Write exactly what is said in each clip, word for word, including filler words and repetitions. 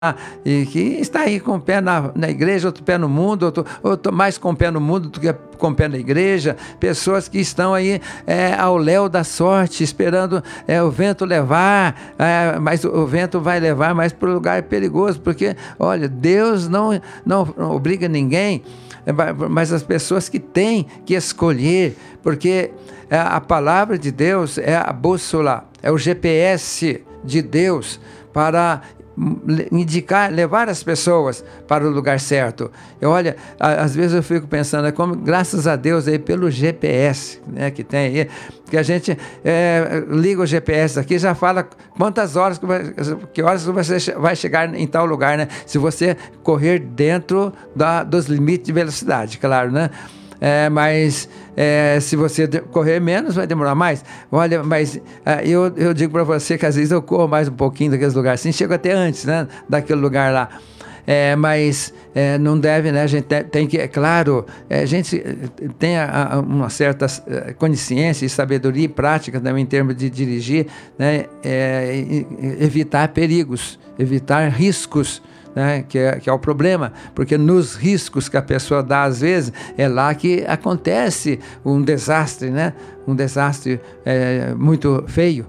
e que está aí com o pé na, na igreja, outro pé no mundo, outro, outro mais com o pé no mundo do que com o pé na igreja, pessoas que estão aí é, ao léu da sorte, esperando é, o vento levar, é, mas o, o vento vai levar mais para o lugar perigoso, porque, olha, Deus não, não, não obriga ninguém, mas as pessoas que têm que escolher, porque a palavra de Deus é a bússola, é o G P S de Deus para indicar, levar as pessoas para o lugar certo. Eu, olha, às vezes eu fico pensando, é como, graças a Deus aí pelo G P S, né, que tem aí, que a gente é, liga o G P S aqui, já fala quantas horas, que horas você vai chegar em tal lugar, né? Se você correr dentro da, dos limites de velocidade, claro, né? É, mas é, se você correr menos, vai demorar mais. Olha, mas é, eu, eu digo para você que às vezes eu corro mais um pouquinho daqueles lugares, assim, chego até antes, né, daquele lugar lá. É, mas é, não deve, né? A gente tem que, é claro, é, a gente tem a, a, uma certa consciência e sabedoria e prática também em termos de dirigir, né? É, evitar perigos, evitar riscos. Né, que, é, que é o problema, porque nos riscos que a pessoa dá às vezes, é lá que acontece um desastre, né? Um desastre é, muito feio.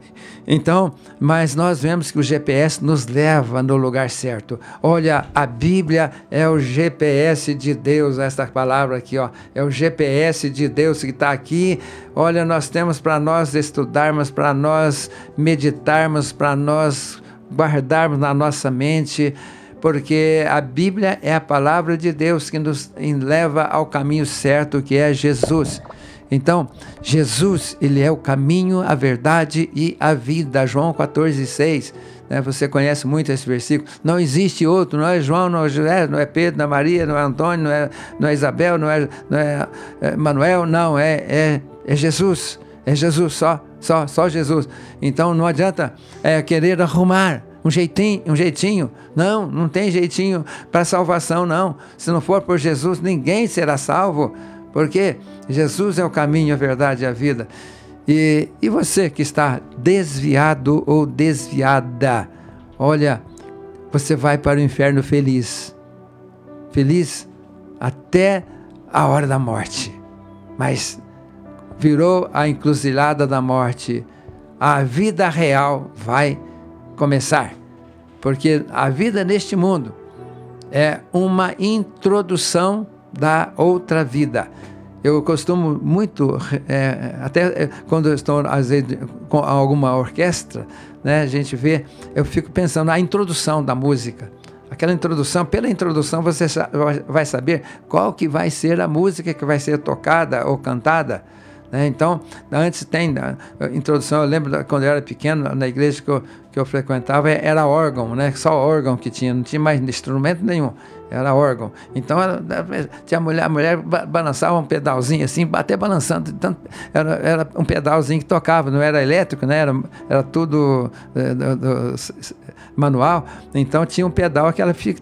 Então, mas nós vemos que o G P S nos leva no lugar certo. Olha, a Bíblia é o G P S de Deus, esta palavra aqui, ó, é o G P S de Deus que está aqui. Olha, nós temos para nós estudarmos, para nós meditarmos, para nós guardarmos na nossa mente, porque a Bíblia é a palavra de Deus que nos leva ao caminho certo, que é Jesus. Então, Jesus, ele é o caminho, a verdade e a vida. João quatorze, seis, né? Você conhece muito esse versículo. Não existe outro, não é João, não é José, não é Pedro, não é Maria, não é Antônio, não é, não é Isabel, não é, não é, é Manuel, não, é, é, é Jesus. É Jesus, só, só, só Jesus. Então não adianta é, querer arrumar um jeitinho, um jeitinho. Não, não tem jeitinho para salvação, não. Se não for por Jesus, ninguém será salvo, porque Jesus é o caminho, a verdade e a vida. E, e você que está desviado ou desviada, olha, você vai para o inferno feliz. Feliz até a hora da morte. Mas virou a encruzilhada da morte, a vida real vai começar, porque a vida neste mundo é uma introdução da outra vida. Eu costumo muito, é, até quando eu estou às vezes, com alguma orquestra, né, a gente vê, eu fico pensando na introdução da música. Aquela introdução, pela introdução você vai saber qual que vai ser a música que vai ser tocada ou cantada. Então, antes tem a introdução, eu lembro quando eu era pequeno, na igreja que eu, que eu frequentava, era órgão, né? Só órgão que tinha, não tinha mais instrumento nenhum, era órgão. Então, era, tinha a mulher, a mulher balançava um pedalzinho assim, até balançando, tanto, era, era um pedalzinho que tocava, não era elétrico, né? Era, era tudo é, do, do, manual, então tinha um pedal que ela fica,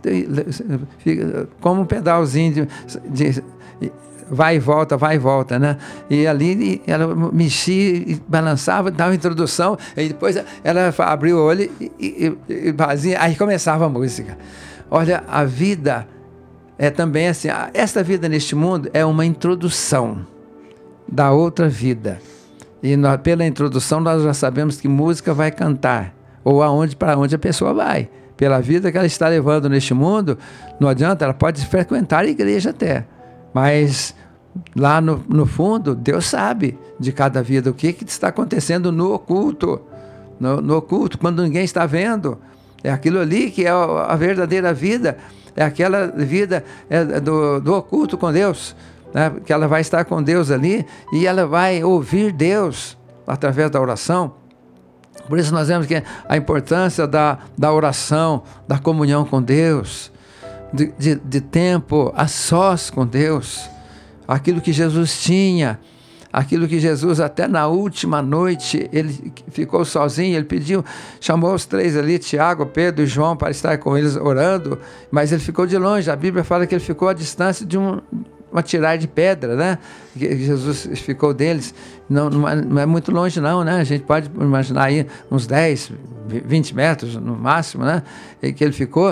fica como um pedalzinho de, de vai e volta, vai e volta, né? E ali ela mexia e balançava, dava uma introdução, e depois ela abriu o olho e, e, e fazia, aí começava a música. Olha, a vida é também assim, esta vida neste mundo é uma introdução da outra vida. E nós, pela introdução nós já sabemos que música vai cantar, ou aonde, para onde a pessoa vai. Pela vida que ela está levando neste mundo, não adianta, ela pode frequentar a igreja até, mas lá no, no fundo, Deus sabe de cada vida o que, que está acontecendo no oculto, no, no oculto, quando ninguém está vendo. É aquilo ali que é a verdadeira vida, é aquela vida é, do, do oculto com Deus, né? Que ela vai estar com Deus ali e ela vai ouvir Deus através da oração. Por isso nós vemos que a importância da, da oração, da comunhão com Deus, De, de, de tempo a sós com Deus, aquilo que Jesus tinha, aquilo que Jesus até na última noite, ele ficou sozinho, ele pediu, chamou os três ali, Tiago, Pedro e João, para estar com eles orando, mas ele ficou de longe. A Bíblia fala que ele ficou à distância de um, uma tiragem de pedra, né? Que Jesus ficou deles. Não, não, é, não é muito longe não, né? A gente pode imaginar aí uns dez, vinte metros no máximo, né? E que ele ficou.